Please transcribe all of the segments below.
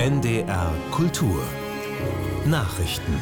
NDR Kultur Nachrichten.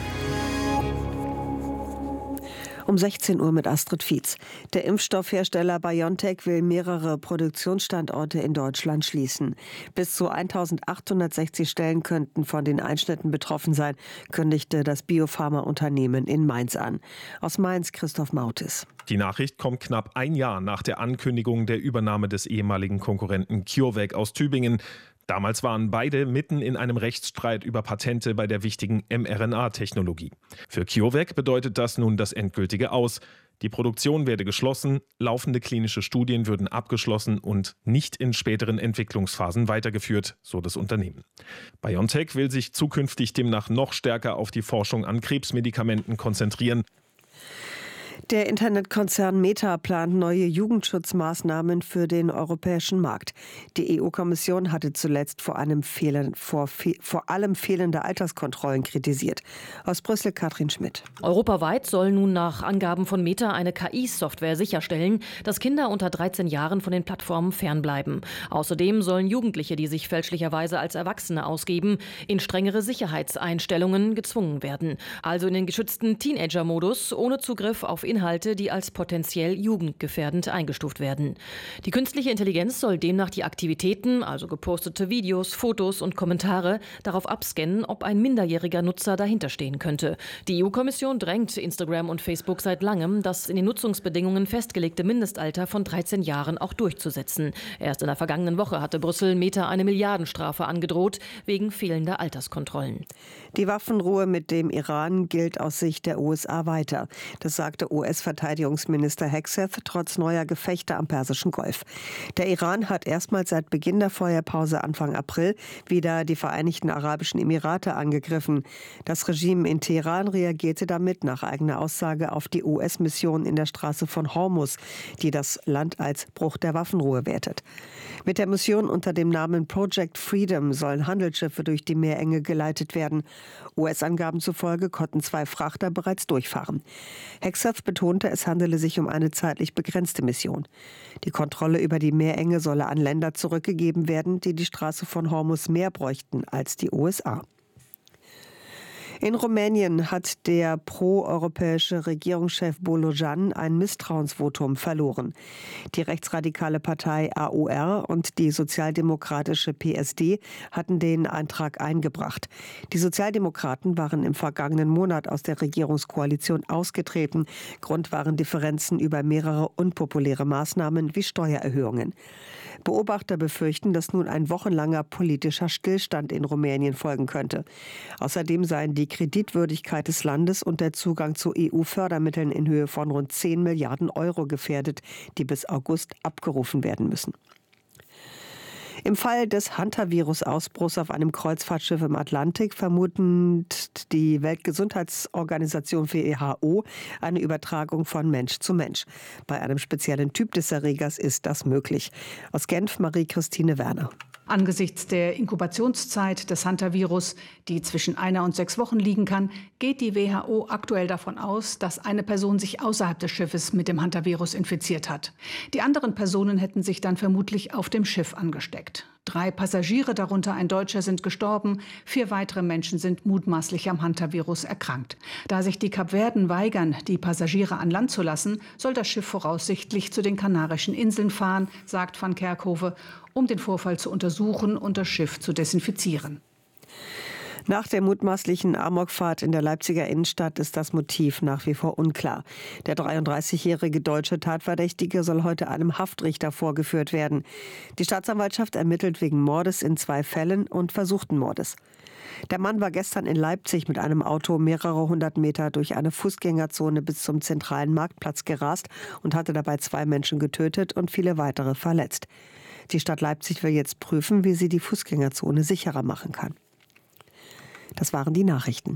Um 16 Uhr mit Astrid Fietz. Der Impfstoffhersteller BioNTech will mehrere Produktionsstandorte in Deutschland schließen. Bis zu 1860 Stellen könnten von den Einschnitten betroffen sein, kündigte das Biopharma-Unternehmen in Mainz an. Aus Mainz Christoph Mautis. Die Nachricht kommt knapp ein Jahr nach der Ankündigung der Übernahme des ehemaligen Konkurrenten CureVac aus Tübingen. Damals waren beide mitten in einem Rechtsstreit über Patente bei der wichtigen mRNA-Technologie. Für CureVac bedeutet das nun das endgültige Aus. Die Produktion werde geschlossen, laufende klinische Studien würden abgeschlossen und nicht in späteren Entwicklungsphasen weitergeführt, so das Unternehmen. BioNTech will sich zukünftig demnach noch stärker auf die Forschung an Krebsmedikamenten konzentrieren. Der Internetkonzern Meta plant neue Jugendschutzmaßnahmen für den europäischen Markt. Die EU-Kommission hatte zuletzt vor allem fehlende Alterskontrollen kritisiert. Aus Brüssel Katrin Schmidt. Europaweit soll nun nach Angaben von Meta eine KI-Software sicherstellen, dass Kinder unter 13 Jahren von den Plattformen fernbleiben. Außerdem sollen Jugendliche, die sich fälschlicherweise als Erwachsene ausgeben, in strengere Sicherheitseinstellungen gezwungen werden. Also in den geschützten Teenager-Modus ohne Zugriff auf Inhalte, die als potenziell jugendgefährdend eingestuft werden. Die künstliche Intelligenz soll demnach die Aktivitäten, also gepostete Videos, Fotos und Kommentare, darauf abscannen, ob ein minderjähriger Nutzer dahinterstehen könnte. Die EU-Kommission drängt Instagram und Facebook seit langem, das in den Nutzungsbedingungen festgelegte Mindestalter von 13 Jahren auch durchzusetzen. Erst in der vergangenen Woche hatte Brüssel Meta eine Milliardenstrafe angedroht, wegen fehlender Alterskontrollen. Die Waffenruhe mit dem Iran gilt aus Sicht der USA weiter. Das sagte US-Verteidigungsminister Hegseth trotz neuer Gefechte am Persischen Golf. Der Iran hat erstmals seit Beginn der Feuerpause Anfang April wieder die Vereinigten Arabischen Emirate angegriffen. Das Regime in Teheran reagierte damit nach eigener Aussage auf die US-Mission in der Straße von Hormuz, die das Land als Bruch der Waffenruhe wertet. Mit der Mission unter dem Namen Project Freedom sollen Handelsschiffe durch die Meerenge geleitet werden. US-Angaben zufolge konnten 2 Frachter bereits durchfahren. Hegseth betonte, es handele sich um eine zeitlich begrenzte Mission. Die Kontrolle über die Meerenge solle an Länder zurückgegeben werden, die die Straße von Hormuz mehr bräuchten als die USA. In Rumänien hat der pro-europäische Regierungschef Bolojan ein Misstrauensvotum verloren. Die rechtsradikale Partei AUR und die sozialdemokratische PSD hatten den Antrag eingebracht. Die Sozialdemokraten waren im vergangenen Monat aus der Regierungskoalition ausgetreten. Grund waren Differenzen über mehrere unpopuläre Maßnahmen wie Steuererhöhungen. Beobachter befürchten, dass nun ein wochenlanger politischer Stillstand in Rumänien folgen könnte. Außerdem seien die Kreditwürdigkeit des Landes und der Zugang zu EU-Fördermitteln in Höhe von rund 10 Milliarden Euro gefährdet, die bis August abgerufen werden müssen. Im Fall des Hantavirus-Ausbruchs auf einem Kreuzfahrtschiff im Atlantik vermutet die Weltgesundheitsorganisation WHO eine Übertragung von Mensch zu Mensch. Bei einem speziellen Typ des Erregers ist das möglich. Aus Genf Marie-Christine Werner. Angesichts der Inkubationszeit des Hantavirus, die zwischen 1 und 6 Wochen liegen kann, geht die WHO aktuell davon aus, dass eine Person sich außerhalb des Schiffes mit dem Hantavirus infiziert hat. Die anderen Personen hätten sich dann vermutlich auf dem Schiff angesteckt. 3 Passagiere, darunter ein Deutscher, sind gestorben. 4 weitere Menschen sind mutmaßlich am Hantavirus erkrankt. Da sich die Kapverden weigern, die Passagiere an Land zu lassen, soll das Schiff voraussichtlich zu den Kanarischen Inseln fahren, sagt Van Kerkhove, um den Vorfall zu untersuchen und das Schiff zu desinfizieren. Nach der mutmaßlichen Amokfahrt in der Leipziger Innenstadt ist das Motiv nach wie vor unklar. Der 33-jährige deutsche Tatverdächtige soll heute einem Haftrichter vorgeführt werden. Die Staatsanwaltschaft ermittelt wegen Mordes in 2 Fällen und versuchten Mordes. Der Mann war gestern in Leipzig mit einem Auto mehrere 100 Meter durch eine Fußgängerzone bis zum zentralen Marktplatz gerast und hatte dabei 2 Menschen getötet und viele weitere verletzt. Die Stadt Leipzig will jetzt prüfen, wie sie die Fußgängerzone sicherer machen kann. Das waren die Nachrichten.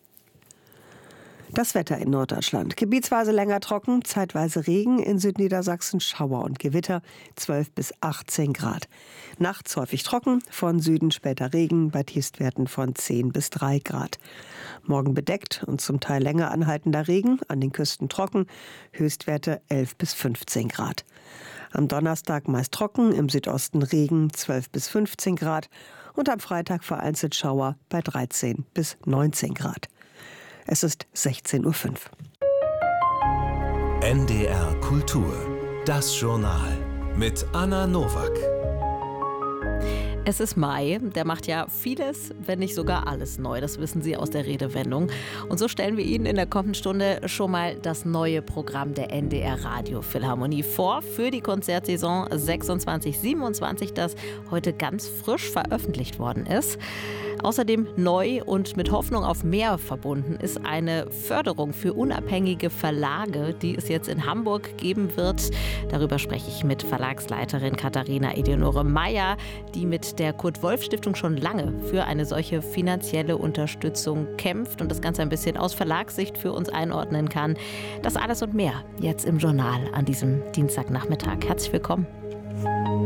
Das Wetter in Norddeutschland. Gebietsweise länger trocken, zeitweise Regen, in Südniedersachsen Schauer und Gewitter, 12 bis 18 Grad. Nachts häufig trocken, von Süden später Regen, bei Tiefstwerten von 10 bis 3 Grad. Morgen bedeckt und zum Teil länger anhaltender Regen, an den Küsten trocken, Höchstwerte 11 bis 15 Grad. Am Donnerstag meist trocken, im Südosten Regen, 12 bis 15 Grad. und am Freitag vereinzelt Schauer bei 13 bis 19 Grad. Es ist 16:05 Uhr. NDR Kultur. Das Journal mit Anna Nowak. Es ist Mai, der macht ja vieles, wenn nicht sogar alles neu. Das wissen Sie aus der Redewendung. Und so stellen wir Ihnen in der kommenden Stunde schon mal das neue Programm der NDR Radiophilharmonie vor für die Konzertsaison 26/27, das heute ganz frisch veröffentlicht worden ist. Außerdem neu und mit Hoffnung auf mehr verbunden ist eine Förderung für unabhängige Verlage, die es jetzt in Hamburg geben wird. Darüber spreche ich mit Verlagsleiterin Katharina Eleonore Meyer, die mit der Kurt-Wolf-Stiftung schon lange für eine solche finanzielle Unterstützung kämpft und das Ganze ein bisschen aus Verlagssicht für uns einordnen kann. Das alles und mehr jetzt im Journal an diesem Dienstagnachmittag. Herzlich willkommen.